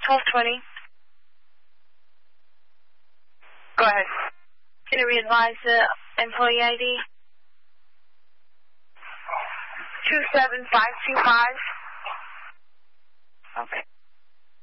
1220. Go ahead. Can you re-advise the employee ID? 27525. Okay.